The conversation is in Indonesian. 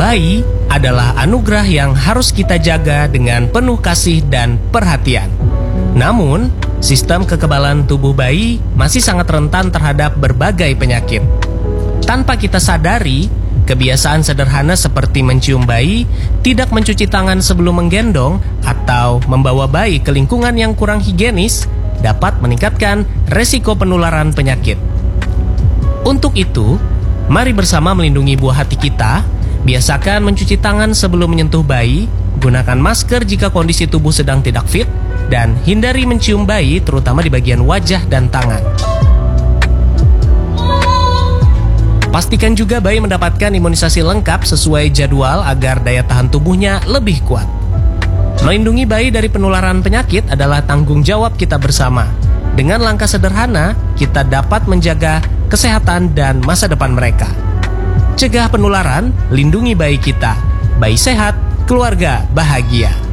Bayi adalah anugerah yang harus kita jaga dengan penuh kasih dan perhatian. Namun, sistem kekebalan tubuh bayi masih sangat rentan terhadap berbagai penyakit. Tanpa kita sadari, kebiasaan sederhana seperti mencium bayi, tidak mencuci tangan sebelum menggendong, atau membawa bayi ke lingkungan yang kurang higienis dapat meningkatkan resiko penularan penyakit. Untuk itu, mari bersama melindungi buah hati kita. Biasakan mencuci tangan sebelum menyentuh bayi, gunakan masker jika kondisi tubuh sedang tidak fit, dan hindari mencium bayi terutama di bagian wajah dan tangan. Pastikan juga bayi mendapatkan imunisasi lengkap sesuai jadwal agar daya tahan tubuhnya lebih kuat. Melindungi bayi dari penularan penyakit adalah tanggung jawab kita bersama. Dengan langkah sederhana, kita dapat menjaga kesehatan dan masa depan mereka. Cegah penularan, lindungi bayi kita. Bayi sehat, keluarga bahagia.